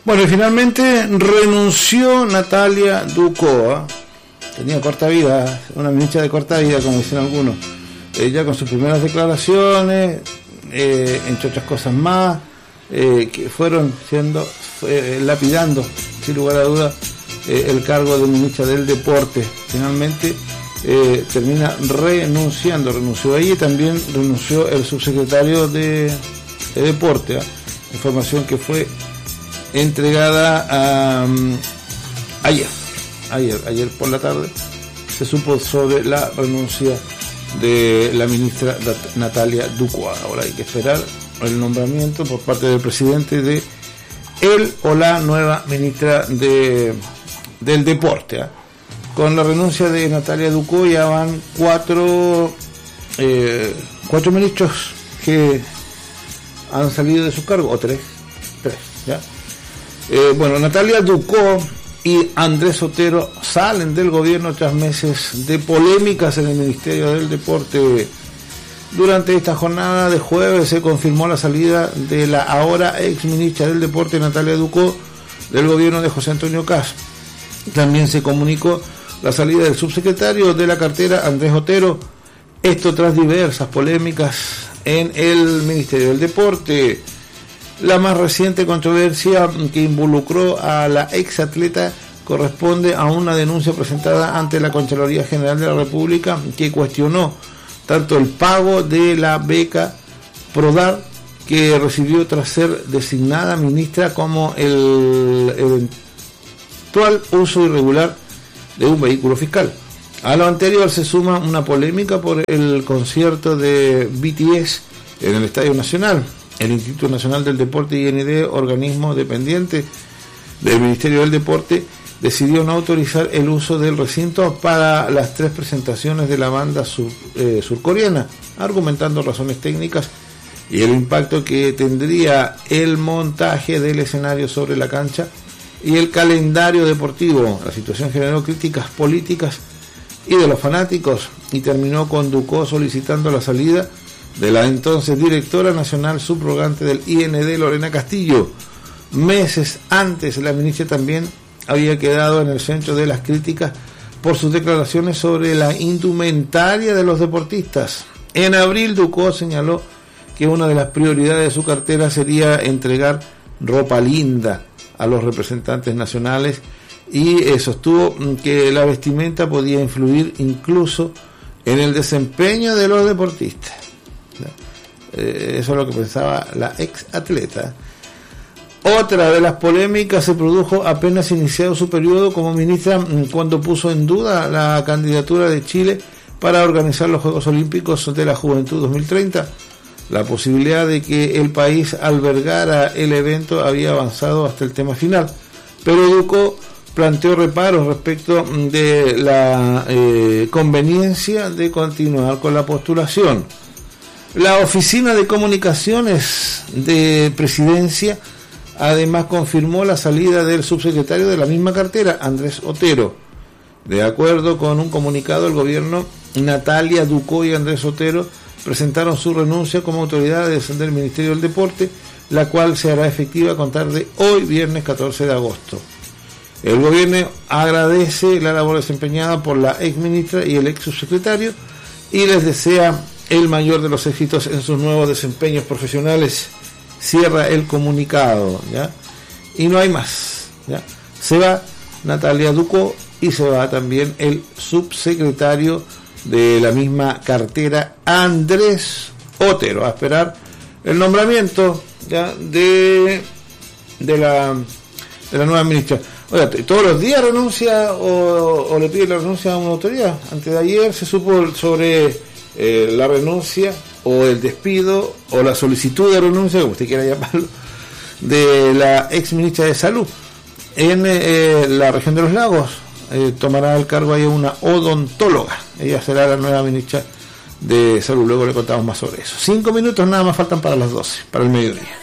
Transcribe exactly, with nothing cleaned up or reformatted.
Bueno, y finalmente renunció Natalia Ducó. Tenía corta vida, una ministra de corta vida, como dicen algunos. Ella con sus primeras declaraciones, eh, entre otras cosas más, eh, que fueron siendo, eh, lapidando, sin lugar a dudas, eh, el cargo de ministra del Deporte. Finalmente eh, termina renunciando, renunció ella y también renunció el subsecretario de, de Deporte. ¿eh? Información que fue entregada a, um, ayer, ayer, ayer por la tarde, se supo sobre la renuncia de la ministra Natalia Ducó. Ahora hay que esperar el nombramiento por parte del presidente de él o la nueva ministra de del deporte. ¿eh? Con la renuncia de Natalia Ducó ya van cuatro eh, cuatro ministros que han salido de su cargo, o tres, tres, ¿ya? Eh, bueno, Natalia Ducó y Andrés Otero salen del gobierno tras meses de polémicas en el Ministerio del Deporte. Durante esta jornada de jueves se confirmó la salida de la ahora ex ministra del Deporte Natalia Ducó del gobierno de José Antonio Kast. También se comunicó la salida del subsecretario de la cartera Andrés Otero, esto tras diversas polémicas en el Ministerio del Deporte. La más reciente controversia que involucró a la exatleta corresponde a una denuncia presentada ante la Contraloría General de la República que cuestionó tanto el pago de la beca Prodar que recibió tras ser designada ministra como el eventual uso irregular de un vehículo fiscal. A lo anterior se suma una polémica por el concierto de B T S en el Estadio Nacional. El Instituto Nacional del Deporte, I N D, organismo dependiente del Ministerio del Deporte, decidió no autorizar el uso del recinto para las tres presentaciones de la banda sur, eh, surcoreana, argumentando razones técnicas y el impacto que tendría el montaje del escenario sobre la cancha y el calendario deportivo. La situación generó críticas políticas y de los fanáticos y terminó con Ducó solicitando la salida de la entonces directora nacional subrogante del I N D, Lorena Castillo. Meses antes, la ministra también había quedado en el centro de las críticas por sus declaraciones sobre la indumentaria de los deportistas. En abril, Ducó señaló que una de las prioridades de su cartera sería entregar ropa linda a los representantes nacionales y eh, sostuvo que la vestimenta podía influir incluso en el desempeño de los deportistas. Eh, eso es lo que pensaba la ex atleta. Otra de las polémicas se produjo apenas iniciado su periodo como ministra cuando puso en duda la candidatura de Chile para organizar los Juegos Olímpicos de la Juventud dos mil treinta. La posibilidad de que el país albergara el evento había avanzado hasta el tema final, pero Ducó planteó reparos respecto de la eh, conveniencia de continuar con la postulación. La Oficina de Comunicaciones de Presidencia además confirmó la salida del subsecretario de la misma cartera, Andrés Otero. De acuerdo con un comunicado del gobierno, Natalia Ducó y Andrés Otero presentaron su renuncia como autoridades del Ministerio del Deporte, la cual se hará efectiva a contar de hoy, viernes catorce de agosto. El gobierno agradece la labor desempeñada por la ex ministra y el ex subsecretario y les desea el mayor de los éxitos en sus nuevos desempeños profesionales. Cierra el comunicado, ¿ya? Y no hay más, ¿ya? Se va Natalia Ducó y se va también el subsecretario de la misma cartera, Andrés Otero, a esperar el nombramiento, ¿ya? de de la de la nueva ministra. Oiga, ¿todos los días renuncia o, o le pide la renuncia a una autoridad? Antes de ayer se supo sobre eh, la renuncia o el despido o la solicitud de renuncia, como usted quiera llamarlo, de la ex ministra de Salud en eh, la región de los Lagos. Eh, tomará el cargo ahí una odontóloga. Ella será la nueva ministra de Salud. Luego le contamos más sobre eso. Cinco minutos nada más faltan para las doce, para el mediodía.